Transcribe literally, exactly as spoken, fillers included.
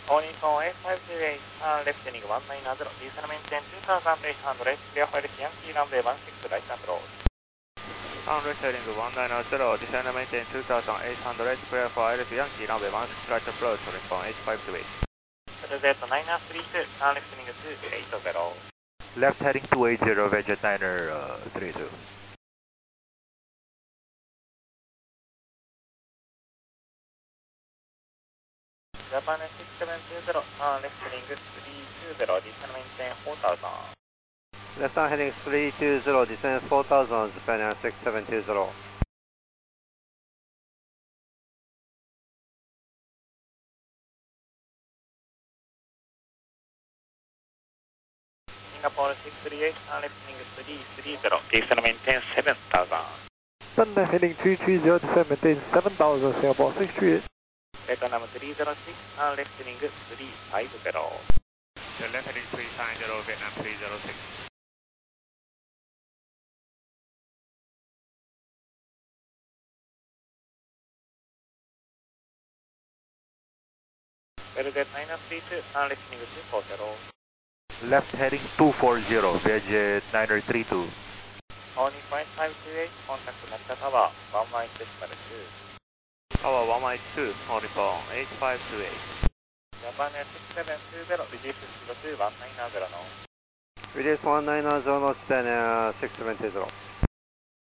All Nippon eight five two eight, uh, left heading one nine zero, diesel maintain two thousand eight hundred, clear for Yankee runway one six, right approach. On left heading one nine zero, descend maintain two thousand eight hundred, clear for Yankee runway one six, right approach, Nippon eight five two eight. Jet niner three two, uh, left heading two eight zero. Left heading two eight zero, Jet niner uh, three two. Japan six seven two zero, uh, left heading three two zero, descend maintain four thousand. Left on heading three two zero, descend four thousand, Japan Air six seven two zero. Singapore six three eight, uh, left heading three three zero, descend maintain seven thousand. Thunder heading three three zero, descend maintain seven thousand, Singapore six three eight. Vietnam three zero six, uh, left heading three five zero. The left heading three five zero, Vietnam three zero six. Jet niner three two, uh, left heading two four zero. Left heading two four zero, Jet niner three two. All Nippon eight five two eight, contact Nakata Tower one one decimal two. Tower one one two, All Nippon eight five two eight. Japan Air six seven two zero, reduce zero two one nine zero no. Reduce one nine zero, Japan Air six seven two zero.